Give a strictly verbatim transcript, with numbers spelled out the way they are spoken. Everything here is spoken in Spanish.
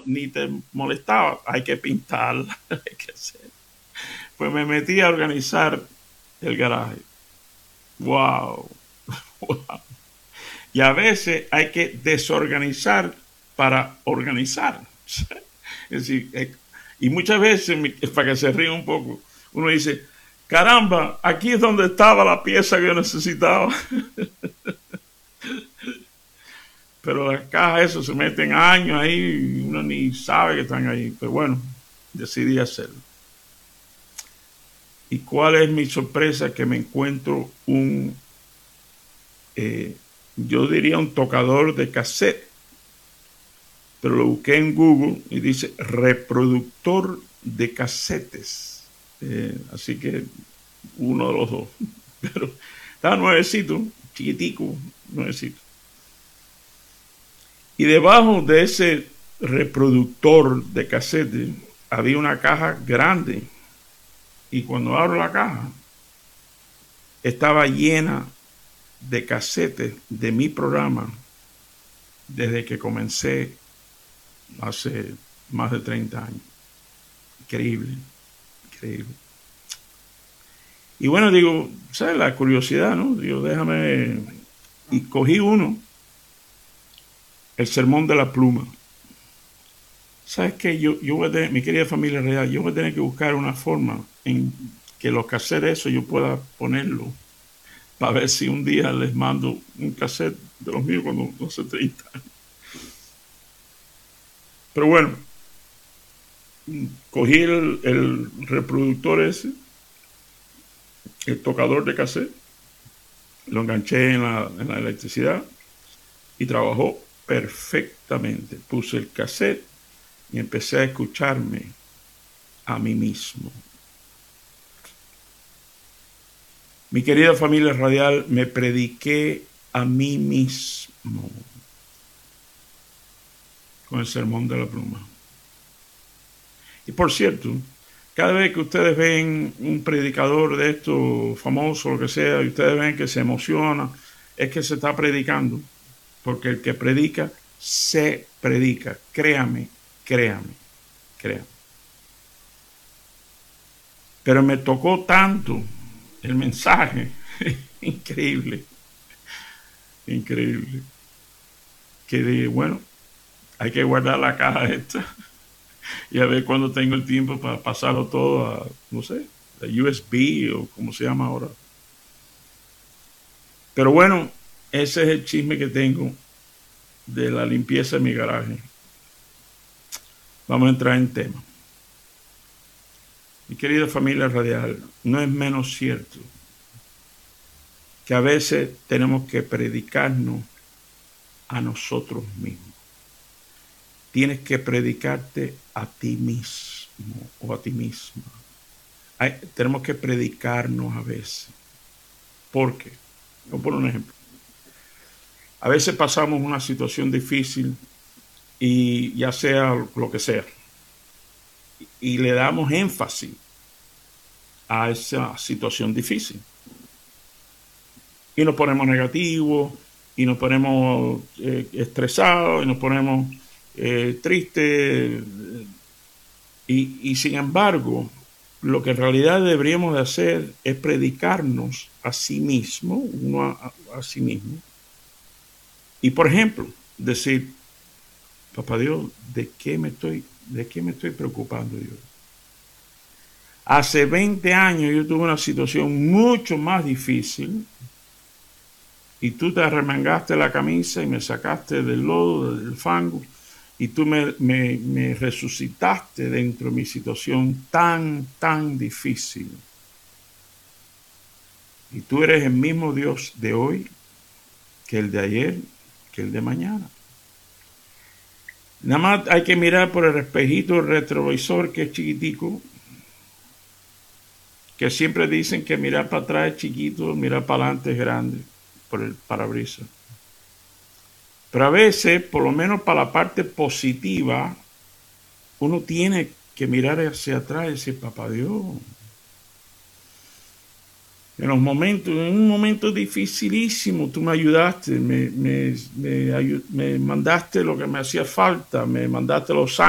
no, ni te molestaba. Hay que pintarla, hay que hacer. Pues me metí a organizar el garaje. Wow, wow. Y a veces hay que desorganizar para organizar. Es decir, eh, y muchas veces, para que se ría un poco, uno dice, caramba, aquí es donde estaba la pieza que yo necesitaba. Pero las cajas, eso, se meten años ahí y uno ni sabe que están ahí. Pero bueno, decidí hacerlo. ¿Y cuál es mi sorpresa? Que me encuentro un, eh, yo diría un tocador de cassette, pero lo busqué en Google y dice reproductor de casetes. Eh, así que uno de los dos. Pero estaba nuevecito, chiquitico, nuevecito. Y debajo de ese reproductor de cassette había una caja grande. Y cuando abro la caja, estaba llena de casetes de mi programa desde que comencé hace más de treinta años. Increíble, increíble. Y bueno, digo, ¿sabes? La curiosidad, ¿no? Digo, déjame. Y cogí uno, el Sermón de la Pluma. ¿Sabes qué? Yo, yo voy a tener, mi querida familia real, yo voy a tener que buscar una forma en que los cassettes eso yo pueda ponerlo para ver si un día les mando un cassette de los míos cuando no sé treinta años. Pero bueno, cogí el, el reproductor ese, el tocador de cassette, lo enganché en la, en la electricidad y trabajó perfectamente. Puse el cassette y empecé a escucharme a mí mismo. Mi querida familia radial, me prediqué a mí mismo con el Sermón de la Pluma. Y por cierto, cada vez que ustedes ven un predicador de esto famoso, lo que sea, y ustedes ven que se emociona, es que se está predicando. Porque el que predica, se predica. Créame, créame, créame. Pero me tocó tanto el mensaje, increíble, increíble, que dije, bueno, hay que guardar la caja esta y a ver cuándo tengo el tiempo para pasarlo todo a, no sé, a U S B o como se llama ahora. Pero bueno, ese es el chisme que tengo de la limpieza de mi garaje. Vamos a entrar en tema. Mi querida familia radial, no es menos cierto que a veces tenemos que predicarnos a nosotros mismos. Tienes que predicarte a ti mismo o a ti misma. Hay, tenemos que predicarnos a veces. ¿Por qué? Voy a poner un ejemplo. A veces pasamos una situación difícil y ya sea lo que sea, y le damos énfasis a esa situación difícil. Y nos ponemos negativos, y nos ponemos eh, estresados, y nos ponemos eh, tristes. Y, y sin embargo, lo que en realidad deberíamos de hacer es predicarnos a sí mismo, uno a, a, a sí mismo. Y por ejemplo, decir, papá Dios, ¿de qué me estoy, de qué me estoy preocupando yo? Hace veinte años yo tuve una situación mucho más difícil y tú te arremangaste la camisa y me sacaste del lodo, del fango, y tú me, me, me resucitaste dentro de mi situación tan, tan difícil. Y tú eres el mismo Dios de hoy que el de ayer, que el de mañana. Nada más hay que mirar por el espejito retrovisor, que es chiquitico, que siempre dicen que mirar para atrás es chiquito, mirar para adelante es grande, por el parabrisas. Pero a veces, por lo menos para la parte positiva, uno tiene que mirar hacia atrás y decir, papá Dios, en los momentos, en un momento dificilísimo, tú me ayudaste, me, me, me, me mandaste lo que me hacía falta, me mandaste los